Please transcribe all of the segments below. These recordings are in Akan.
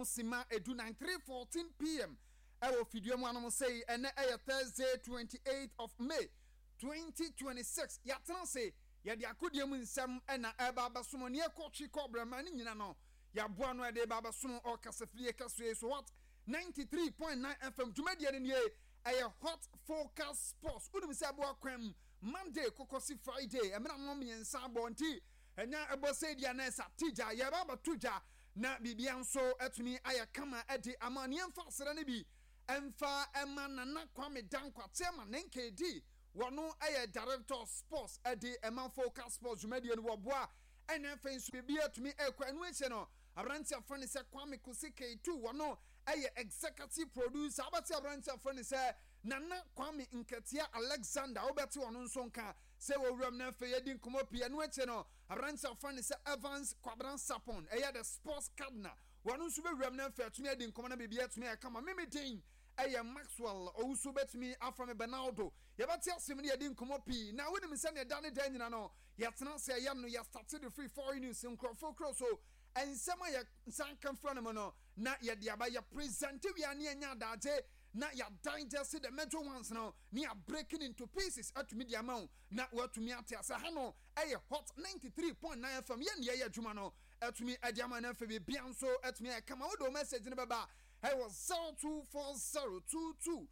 Sima Edu 9:14 p.m. Ewo Fidio mu anom say ene Thursday 28th of May 2026. Yatena say ya de akodie mu nsem ena eba basomo ne ekotwe kobrama ni nyina no ya boa no de eba basomo o kasafie kasue so what 93.9 FM dwumadie ne ye hot focus sports udum say abo akwam Monday kokosi Friday emra no miensa abonti enya ebo say dia na sa tija ya baba tuja na bibia nso atumi aya kama ede amane emfa sere ne bi emfa ema nana kwame dankwa tema NKD wono director sports ede ema focus sports dwumadie no woboa ena fa nso bibia atumi ekwa enu eche no abranti afrani se kwame kusike tu wono executive producer abati abranti afrani se nana kwame nketia Alexander obeti wono nso nka se wowram na fa yedi nkomo pia no eche no abranti afrani se Evans Kwabran Sapon the sports cardinal wono nso bewram na fa atumi yedi nkomo na bibia atumi akama mimitin Maxwell owusu betumi aframe Bernardo yabati asem ne yedi nkomo pi na woni mi se ne da ne da nyina no yetena se ya no ya started the free foreign news nkrofo so ensema ya sanka mfrano no na ya diaba ya present we anya anya daje na ya digest the major ones no ni ya breaking into pieces at media amount na watumi atiasa ha no hot 93.9 FM ye ya adwuma no atumi adiama na fa bia nso atumi kama wodo message ne baba was 024022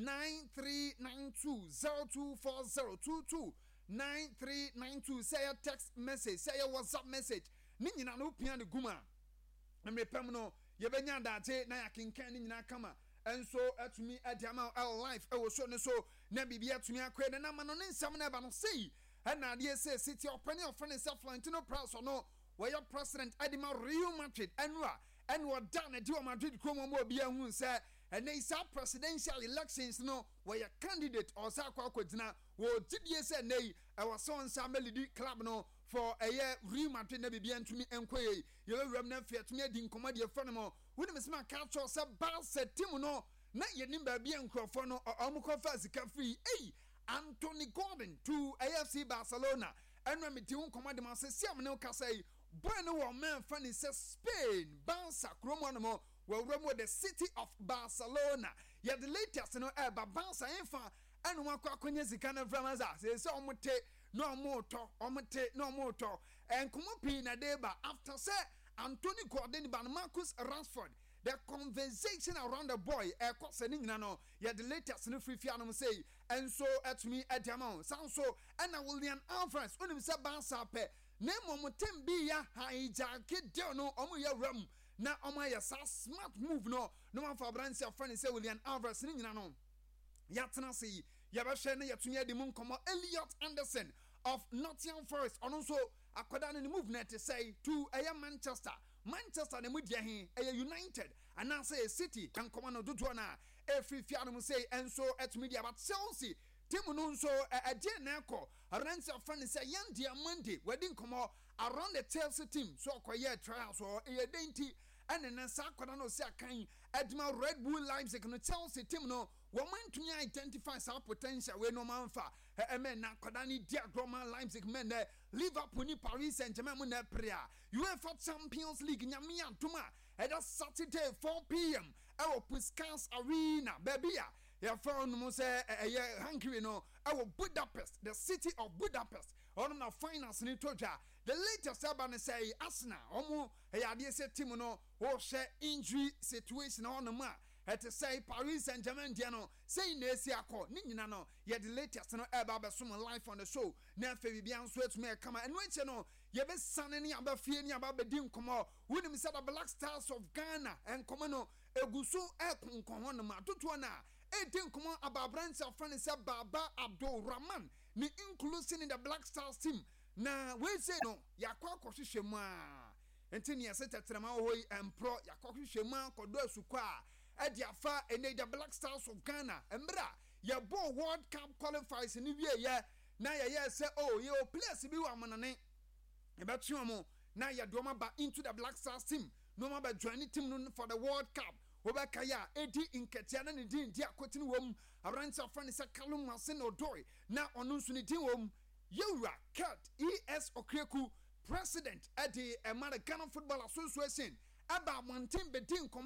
9392 024022 say a text message say a WhatsApp message ni nyina no pia ne guma mrepem no yebenya date na yakenkan ni nyina kama enso atumi adiama life e wo so ne so na bibia atumi akwe na ma no nsam na ba no sei na de say city open of friends Florentino Perez no where president Adima Real Madrid enwa done di Madrid kromo mo bia hu say and they say presidential elections no where candidate or sa kwa kodina wo tidie say nei e was so nsa melody club no for a year Real Madrid na bibia ntumi enkoye ye wram na fiatumi adi nkoma de frɛ no mo woni mesema culture say Barca team no na ye nim ba bia nkrofo no omukofa sika free Anthony Gordon to AFC Barcelona enwa meti nkoma de ma se siam ne ka say boy no wo man fani say Spain Barca kromo no mo we the city of Barcelona ya the latest no Barca enfa anu akwa konye sika na framaza say omote no moto omote no moto enkomo pi na deba after say Anthony Gordon ban Marcus Rashford the conversation around the boy kwase ni nyina no ya the latest no free fianum say enso atumi adiamon sanso na William Alvarez onim say Barca pe na momotem bi ya hijack de no omo ya ram na omo ya smart move no man for branch of friend say William Alvarez ni nyina no yatena say ya ba hwe na yatumi adi mu nkomo Elliot Anderson of Nottingham Forest onso akoda no move na to say to Manchester ne mudia he United and now say City kan koma no dodo na efifia no say enso atumi dia but Chelsea team no nso ade na ekọ arrange of friend say yan dia Monday wedding komo around the Chelsea team so akoye trials so denti and na sa akoda no say akan Edma Red Bull Leipzig no Chelsea team no woman to identify some potential we no man fa men na akoda ni dia Roma Leipzig men Liverpool ni Paris Saint-Germain na prayer UEFA Champions League nyame antuma that Saturday 4 p.m. our Puskas Arena baby ya found mo say Hungary no our Budapest the city of Budapest on na finance ni toja the latest urban say Arsenal omo ya dey say team no o share injury situation on ma et say Paris Saint-Germain dia no say na esi akọ ni nyina no ye the latest no eba be some live on the show na fa bibia nso etuma kama enu eche no ye be sane ni aba fie ni aba be di nkomo woni say the Black Stars of Ghana enkomo no egusu ekonko no ma toto na edi nkomo aba branch of friend say Baba Abdul Rahman ni inclusion in the Black Stars team na we say no yakwa kohwehwe mu a enti ne yese tetrema hoyi empro yakwa kohwehwe mu akodo asukwa Ediafa and the Black Stars of Ghana embra ya bo World Cup qualifiers ni wie ye na ya say oh ye players bi wa manane e betu mo na ya do ba into the Black Stars team no ma ba join team no for the World Cup obeka ya edi inketia na ne din dia kotini wom abranta friend say Kalum Masen Odoi na onu nso ne din wom Yewura Kurt ES Okreku president at the Ghana Football Association aba mountain bedin